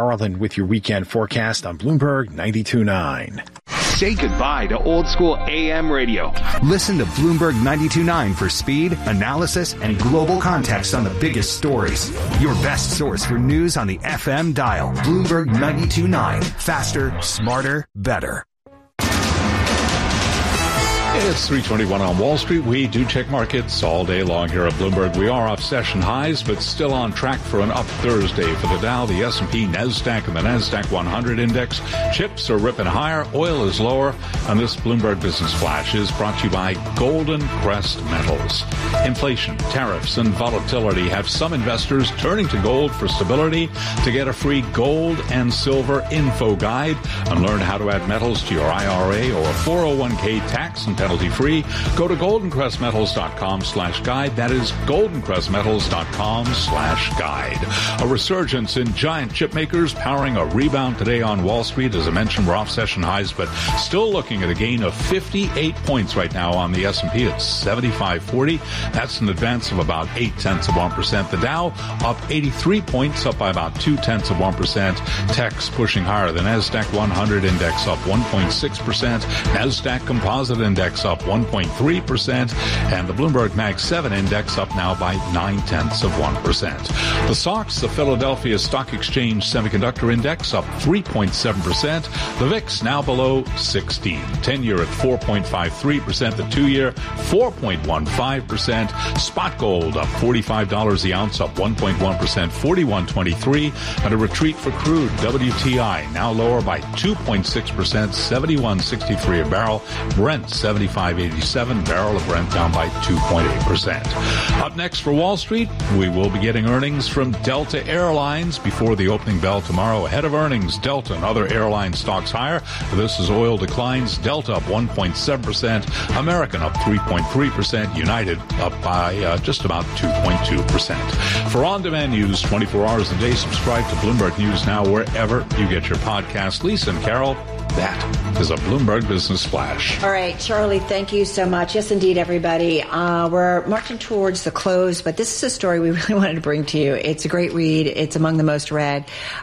Garland with your weekend forecast on Bloomberg 92.9. Say goodbye to old school AM radio. Listen to Bloomberg 92.9 for speed, analysis, and global context on the biggest stories. Your best source for news on the FM dial. Bloomberg 92.9. Faster, smarter, better. It's 3:21 on Wall Street. We do check markets all day long here at Bloomberg. We are off session highs, but still on track for an up Thursday for the Dow, the S&P, NASDAQ, and the NASDAQ 100 index. Chips are ripping higher. Oil is lower. And this Bloomberg Business Flash is brought to you by Golden Crest Metals. Inflation, tariffs, and volatility have some investors turning to gold for stability. To get a free gold and silver info guide and learn how to add metals to your IRA or 401k tax and penalty-free, go to goldencrestmetals.com/guide. That is goldencrestmetals.com/guide. A resurgence in giant chip makers powering a rebound today on Wall Street. As I mentioned, we're off session highs, but still looking at a gain of 58 points right now on the S&P at 7540. That's an advance of about 0.8%. The Dow up 83 points, up by about 0.2%. Tech's pushing higher. The NASDAQ 100 index up 1.6%. NASDAQ Composite Index up 1.3%, and the Bloomberg Mag 7 Index up now by 0.9%. The SOX, the Philadelphia Stock Exchange Semiconductor Index, up 3.7%. The VIX now below 16. 10-year at 4.53%. The 2-year, 4.15%. Spot gold up $45 the ounce, up 1.1%, 41.23. And a retreat for crude, WTI, now lower by 2.6%, 71.63 a barrel. Brent 75.87, barrel of Brent down by 2.8%. Up next for Wall Street, we will be getting earnings from Delta Airlines before the opening bell tomorrow. Ahead of earnings, Delta and other airline stocks higher. This is oil declines. Delta up 1.7%, American up 3.3%, United up by just about 2.2%. For on-demand news 24 hours a day, subscribe to Bloomberg News Now wherever you get your podcast. Lisa and Carol, that is a Bloomberg Business Flash. All right, Charlie, thank you so much. Yes, indeed, everybody. We're marching towards the close, but this is a story we really wanted to bring to you. It's a great read. It's among the most read.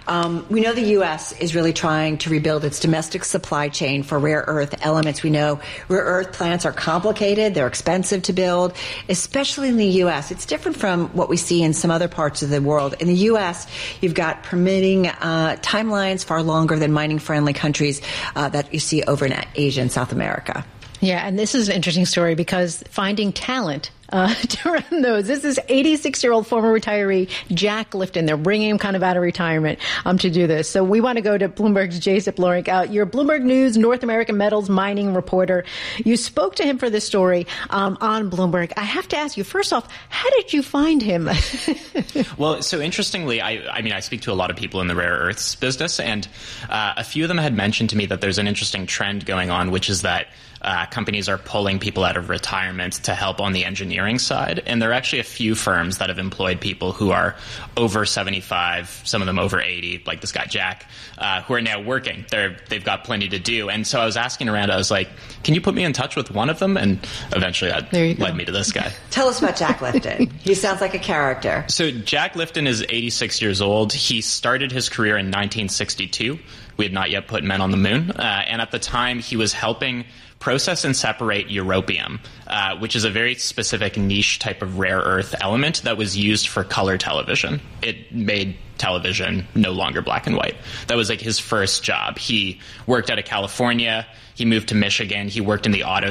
We know the U.S. is really trying to rebuild its domestic supply chain for rare earth elements. We know rare earth plants are complicated. They're expensive to build, especially in the U.S. It's different from what we see in some other parts of the world. In the U.S., you've got permitting timelines far longer than mining-friendly countries that you see over in Asia and South America. Yeah, and this is an interesting story because finding talent to run those. This is 86-year-old former retiree Jack Lifton. They're bringing him kind of out of retirement to do this. So we want to go to Bloomberg's Jacip Loring. You're Bloomberg News North American Metals mining reporter. You spoke to him for this story on Bloomberg. I have to ask you, first off, how did you find him? Well, so interestingly, I speak to a lot of people in the rare earths business, and a few of them had mentioned to me that there's an interesting trend going on, which is that companies are pulling people out of retirement to help on the engineering side. And there are actually a few firms that have employed people who are over 75, some of them over 80, like this guy Jack, who are now working. They've got plenty to do. And so I was asking around, I was like, can you put me in touch with one of them? And eventually that led me to this guy. Tell us about Jack Lifton. He sounds like a character. So Jack Lifton is 86 years old. He started his career in 1962. We had not yet put men on the moon. And at the time, he was helping process and separate europium, which is a very specific niche type of rare earth element that was used for color television. It made television no longer black and white. That was like his first job. He worked out of California. He moved to Michigan. He worked in the auto